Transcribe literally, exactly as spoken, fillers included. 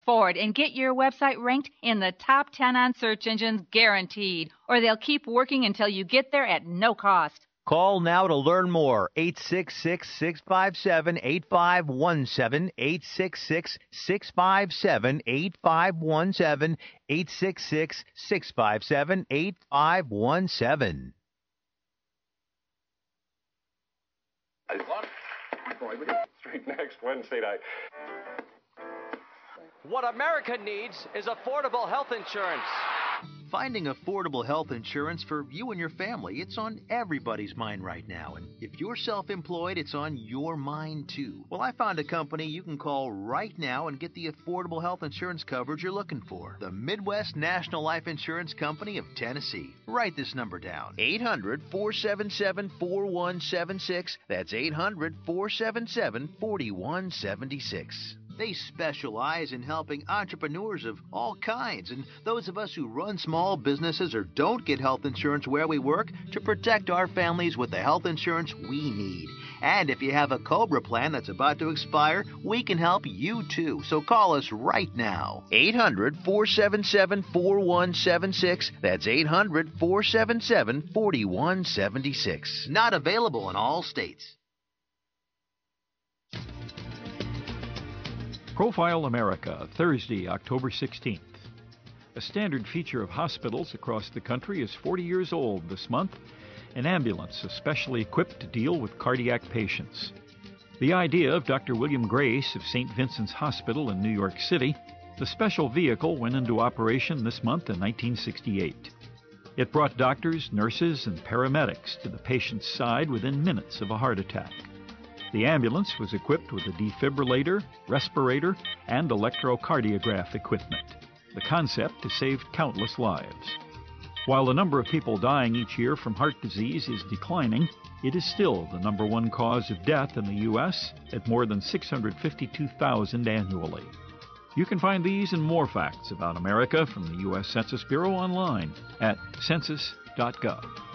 forward and get your website ranked in the top ten on search engines guaranteed, or they'll keep working until you get there at no cost. Call now to learn more. eight six six, six five seven, eight five one seven, eight six six, six five seven, eight five one seven, eight six six, six five seven, eight five one seven. Street next Wednesday night. What America needs is affordable health insurance. Finding affordable health insurance for you and your family, it's on everybody's mind right now. And if you're self-employed, it's on your mind too. Well, I found a company you can call right now and get the affordable health insurance coverage you're looking for. The Midwest National Life Insurance Company of Tennessee. Write this number down. eight hundred, four seven seven, four one seven six. That's eight hundred, four seven seven, four one seven six. They specialize in helping entrepreneurs of all kinds and those of us who run small businesses or don't get health insurance where we work to protect our families with the health insurance we need. And if you have a COBRA plan that's about to expire, we can help you too. So call us right now. eight hundred, four seven seven, four one seven six. That's eight hundred, four seven seven, four one seven six. Not available in all states. Profile America, Thursday, October sixteenth. A standard feature of hospitals across the country is forty years old this month, an ambulance especially equipped to deal with cardiac patients. The idea of Doctor William Grace of Saint Vincent's Hospital in New York City, the special vehicle went into operation this month in nineteen sixty-eight. It brought doctors, nurses, and paramedics to the patient's side within minutes of a heart attack. The ambulance was equipped with a defibrillator, respirator, and electrocardiograph equipment. The concept has saved countless lives. While the number of people dying each year from heart disease is declining, it is still the number one cause of death in the U S at more than six hundred fifty-two thousand annually. You can find these and more facts about America from the U S Census Bureau online at census dot gov.